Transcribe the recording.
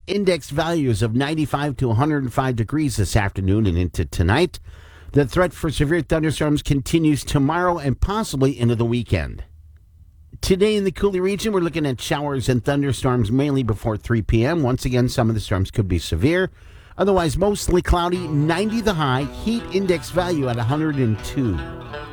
index values of 95 to 105 degrees this afternoon and into tonight. The threat for severe thunderstorms continues tomorrow and possibly into the weekend. Today in the Coulee region, we're looking at showers and thunderstorms mainly before 3 p.m. Once again, some of the storms could be severe. Otherwise, mostly cloudy, 90 the high, heat index value at 102.